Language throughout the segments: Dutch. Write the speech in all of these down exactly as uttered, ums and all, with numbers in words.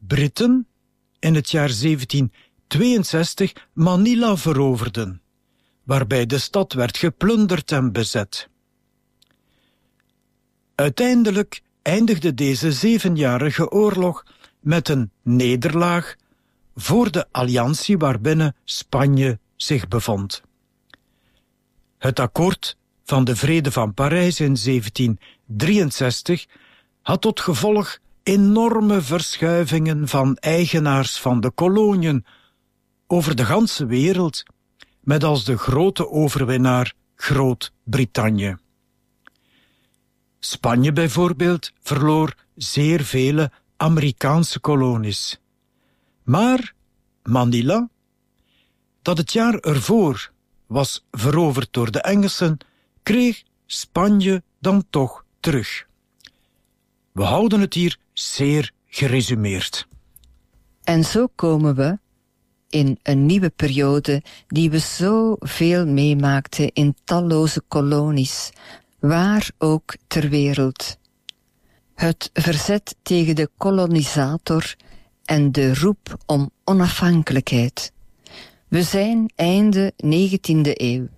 Britten in het jaar zeventientweeënzestig Manila veroverden, waarbij de stad werd geplunderd en bezet. Uiteindelijk eindigde deze zevenjarige oorlog met een nederlaag voor de alliantie waarbinnen Spanje zich bevond. Het akkoord van de Vrede van Parijs in zeventiendrieënzestig had tot gevolg enorme verschuivingen van eigenaars van de koloniën over de ganse wereld, met als de grote overwinnaar Groot-Brittannië. Spanje bijvoorbeeld verloor zeer vele Amerikaanse kolonies. Maar Manila, dat het jaar ervoor was veroverd door de Engelsen, kreeg Spanje dan toch terug. We houden het hier zeer geresumeerd. En zo komen we in een nieuwe periode die we zo veel meemaakten in talloze kolonies, waar ook ter wereld. Het verzet tegen de kolonisator en de roep om onafhankelijkheid. We zijn einde negentiende eeuw.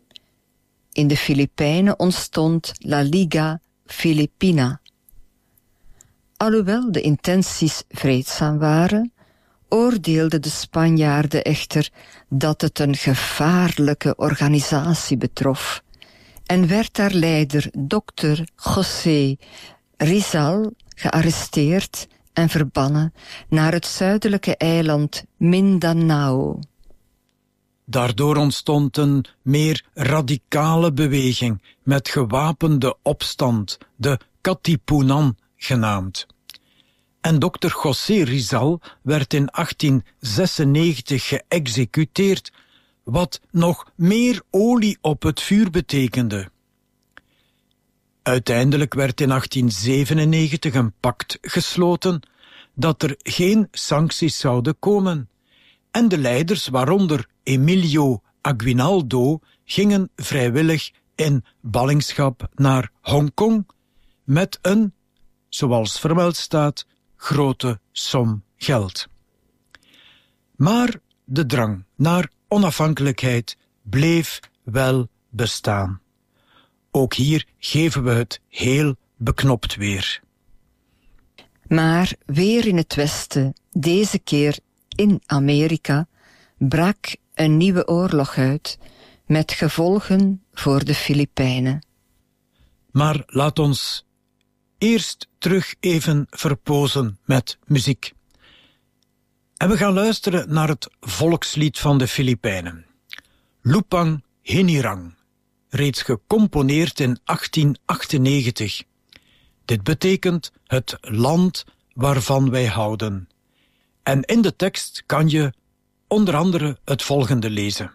In de Filipijnen ontstond La Liga Filipina. Alhoewel de intenties vreedzaam waren, oordeelden de Spanjaarden echter dat het een gevaarlijke organisatie betrof en werd haar leider dokter José Rizal gearresteerd en verbannen naar het zuidelijke eiland Mindanao. Daardoor ontstond een meer radicale beweging met gewapende opstand, de Katipunan genaamd. En dokter José Rizal werd in achttien zesennegentig geëxecuteerd, wat nog meer olie op het vuur betekende. Uiteindelijk werd in achttien zevenennegentig een pact gesloten dat er geen sancties zouden komen, en de leiders, waaronder Emilio Aguinaldo, gingen vrijwillig in ballingschap naar Hongkong met een, zoals vermeld staat, grote som geld. Maar de drang naar onafhankelijkheid bleef wel bestaan. Ook hier geven we het heel beknopt weer. Maar weer in het Westen, deze keer in Amerika, brak een nieuwe oorlog uit, met gevolgen voor de Filipijnen. Maar laat ons eerst terug even verpozen met muziek. En we gaan luisteren naar het volkslied van de Filipijnen. Lupang Hinirang, reeds gecomponeerd in achttien achtennegentig. Dit betekent het land waarvan wij houden. En in de tekst kan je onder andere het volgende lezen.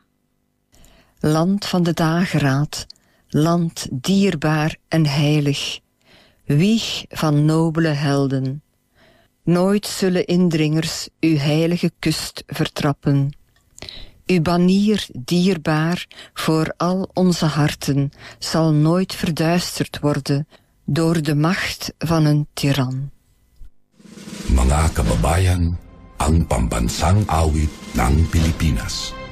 Land van de dageraad, land dierbaar en heilig, wieg van nobele helden. Nooit zullen indringers uw heilige kust vertrappen. Uw banier dierbaar voor al onze harten zal nooit verduisterd worden door de macht van een tiran. Mga kababayan, ang pambansang awit ng Pilipinas.